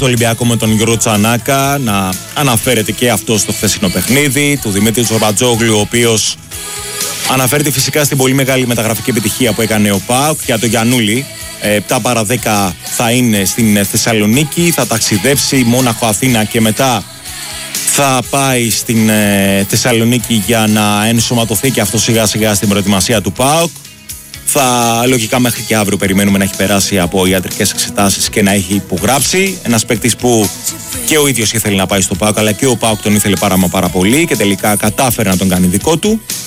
του Ολυμπιακού με τον Γιώργο Τσανάκα. Να αναφέρεται και αυτό στο χθεσινό παιχνίδι του Δημήτρη Τζορμπατζόγλου, ο οποίος αναφέρεται φυσικά στην πολύ μεγάλη μεταγραφική επιτυχία που έκανε ο ΠΑΟΚ. Για τον Γιαννούλη, 7 παρα 10 θα είναι στην Θεσσαλονίκη, θα ταξιδέψει Μόναχο, Αθήνα και μετά θα πάει στην Θεσσαλονίκη για να ενσωματωθεί και αυτό σιγά σιγά στην προετοιμασία του ΠΑΟΚ. Θα λογικά μέχρι και αύριο περιμένουμε να έχει περάσει από ιατρικές εξετάσεις και να έχει υπογράψει. Ένας παίκτης που και ο ίδιος ήθελε να πάει στο ΠΑΟΚ, αλλά και ο ΠΑΟΚ τον ήθελε πάρα πολύ και τελικά κατάφερε να τον κάνει δικό του.